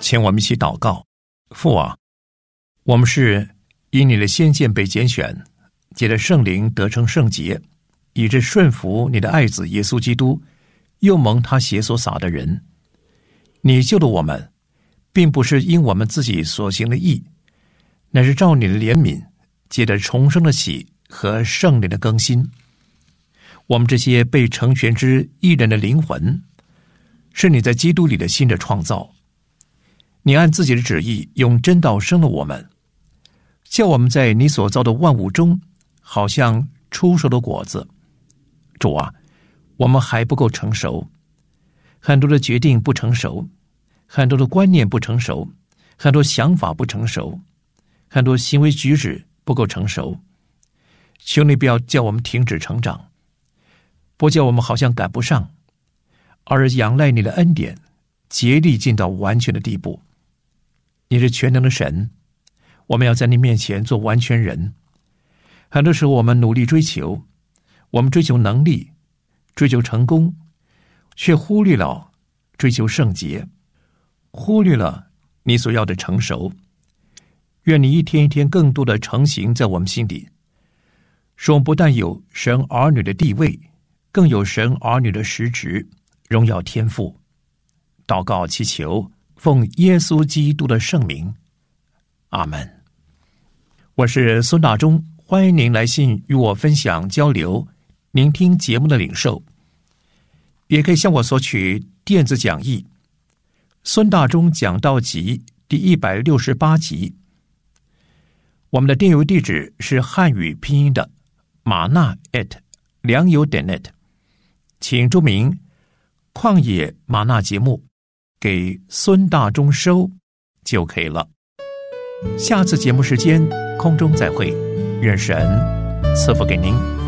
请我们一起祷告。父啊，我们是因你的先见被拣选，借着圣灵得成圣洁，以致顺服你的爱子耶稣基督，又蒙他血所洒的人。你救了我们，并不是因我们自己所行的义，乃是照你的怜悯，借着重生的喜和圣灵的更新。我们这些被成全之义人的灵魂，是你在基督里的新的创造。你按自己的旨意用真道生了我们，叫我们在你所造的万物中好像出熟的果子。主啊，我们还不够成熟，很多的决定不成熟，很多的观念不成熟，很多想法不成熟，很多行为举止不够成熟。求你不要叫我们停止成长，不叫我们好像赶不上，而仰赖你的恩典，竭力进到完全的地步。你是全能的神，我们要在你面前做完全人。很多时候我们努力追求，我们追求能力，追求成功，却忽略了追求圣洁，忽略了你所要的成熟。愿你一天一天更多的成型在我们心里，使我们不但有神儿女的地位，更有神儿女的实质，荣耀天父。祷告祈求，奉耶稣基督的圣名，阿们。我是孙大中，欢迎您来信与我分享交流您听节目的领受，也可以向我索取电子讲义孙大中讲道集第168集。我们的电邮地址是汉语拼音的马纳良友.net， 请注明旷野马纳节目给孙大中收就可以了。下次节目时间空中再会，愿神赐福给您。